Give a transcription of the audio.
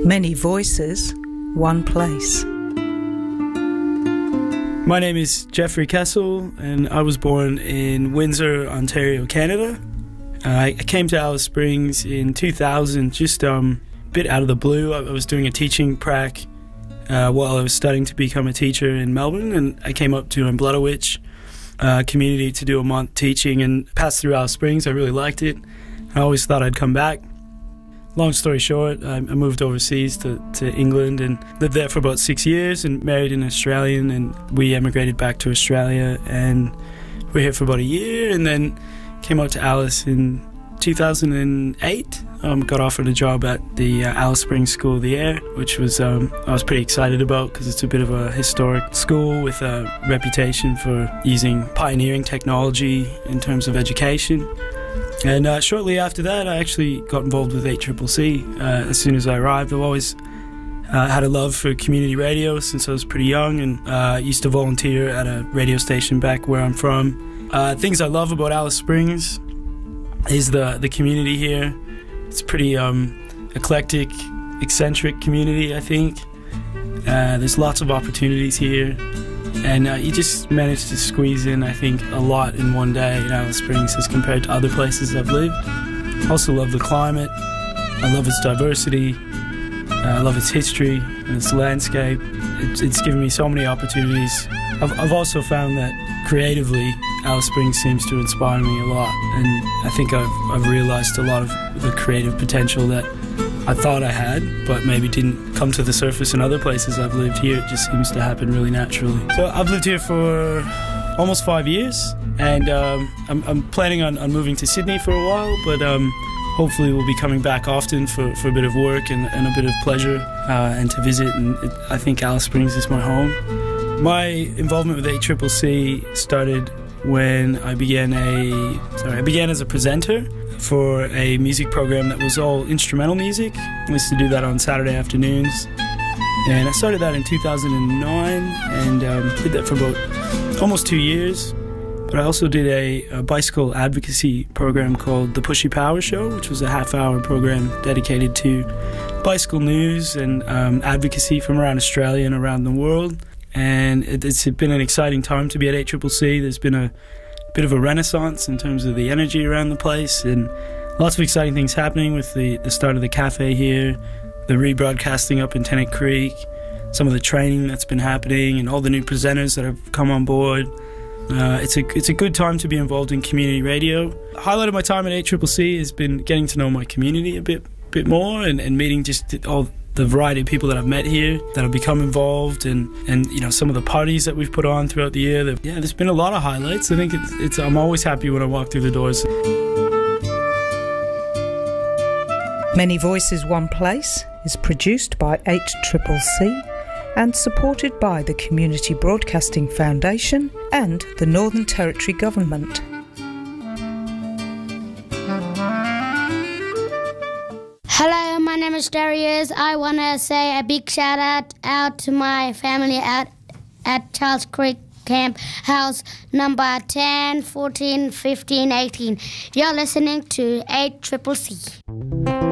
Many voices, one place. My name is Jeffrey Kessel, and I was born in Windsor, Ontario, Canada. I came to Alice Springs in 2000, just a bit out of the blue. I was doing a teaching prac while I was studying to become a teacher in Melbourne, and I came up to Blutowich community to do a month teaching and passed through Alice Springs. I really liked it. I always thought I'd come back. Long story short, I moved overseas to England and lived there for about 6 years and married an Australian, and we emigrated back to Australia and we were here for about a year and then came out to Alice in 2008. Got offered a job at the Alice Springs School of the Air, which was I was pretty excited about because it's a bit of a historic school with a reputation for using pioneering technology in terms of education. And shortly after that, I actually got involved with 8CCC. As soon as I arrived, I've always had a love for community radio since I was pretty young, and used to volunteer at a radio station back where I'm from. Things I love about Alice Springs is the community here. It's pretty eclectic, eccentric community, I think. There's lots of opportunities here. And you just manage to squeeze in, I think, a lot in one day in Alice Springs as compared to other places I've lived. I also love the climate. I love its diversity. I love its history and its landscape. It's given me so many opportunities. I've also found that creatively, Alice Springs seems to inspire me a lot. And I think I've realized a lot of the creative potential that I thought I had, but maybe didn't come to the surface in other places I've lived. Here it just seems to happen really naturally. So I've lived here for almost 5 years, and I'm planning on moving to Sydney for a while, but hopefully we'll be coming back often for a bit of work and a bit of pleasure and to visit, and I think Alice Springs is my home. My involvement with 8CCC started when I began as a presenter for a music program that was all instrumental music. I used to do that on Saturday afternoons, and I started that in 2009 and did that for about almost 2 years. But I also did a bicycle advocacy program called The Pushy Power Show, which was a half-hour program dedicated to bicycle news and advocacy from around Australia and around the world. And it's been an exciting time to be at 8CCC. There's been a bit of a renaissance in terms of the energy around the place, and lots of exciting things happening with the start of the cafe here, the rebroadcasting up in Tennant Creek, some of the training that's been happening, and all the new presenters that have come on board. It's a good time to be involved in community radio. The highlight of my time at 8CCC has been getting to know my community a bit more and meeting just all the variety of people that I've met here that have become involved, and you know, some of the parties that we've put on throughout the year. Yeah, there's been a lot of highlights. I think I'm always happy when I walk through the doors. Many Voices, One Place is produced by 8CCC and supported by the Community Broadcasting Foundation and the Northern Territory Government. Hello, my name is Darius. I want to say a big shout out to my family at Charles Creek Camp House number 10, 14, 15, 18. You're listening to 8CCC.